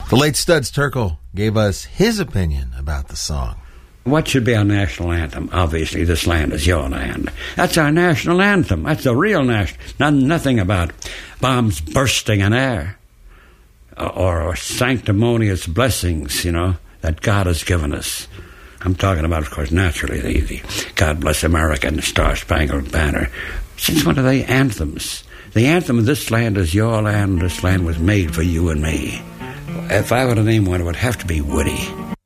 The late Studs Terkel gave us his opinion about the song. What should be our national anthem? Obviously, This Land Is Your Land. That's our national anthem. That's the real national. Nothing about bombs bursting in air or sanctimonious blessings, that God has given us. I'm talking about, of course, naturally, the God Bless America and the Star-Spangled Banner. Since when are they anthems? The anthem of This Land Is Your Land. This land was made for you and me. If I were to name one, it would have to be Woody.